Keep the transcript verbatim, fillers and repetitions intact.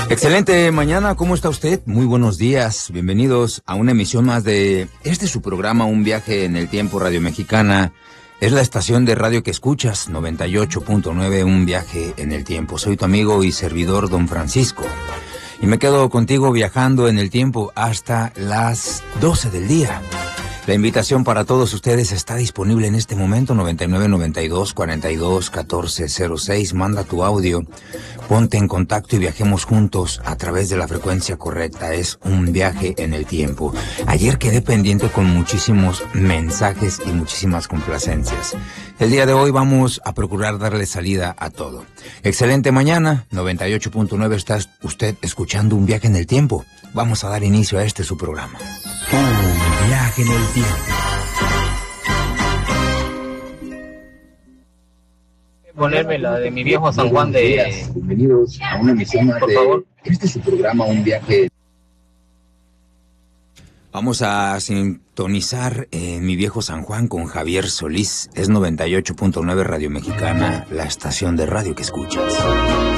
Excelente mañana, ¿cómo está usted? Muy buenos días, bienvenidos a una emisión más de este su programa, Un Viaje en el Tiempo, Radio Mexicana. Es la estación de radio que escuchas, noventa y ocho punto nueve, Un Viaje en el Tiempo. Soy tu amigo y servidor, Don Francisco. Y me quedo contigo viajando en el tiempo hasta las doce del día. La invitación para todos ustedes está disponible en este momento, noventa y nueve, noventa y dos, cuarenta y dos, catorce cero seis. Manda tu audio, ponte en contacto y viajemos juntos a través de la frecuencia correcta. Es Un Viaje en el Tiempo. Ayer quedé pendiente con muchísimos mensajes y muchísimas complacencias. El día de hoy vamos a procurar darle salida a todo. Excelente mañana, noventa y ocho punto nueve, está usted escuchando Un Viaje en el Tiempo. Vamos a dar inicio a este su programa. Un Viaje en el Tiempo. Ponerme la de mi viejo San Juan de... Bienvenidos a una emisión más Por de... favor. Este es su programa, Un Viaje. Vamos a sintonizar en Mi Viejo San Juan con Javier Solís. Es noventa y ocho punto nueve Radio Mexicana, la estación de radio que escuchas.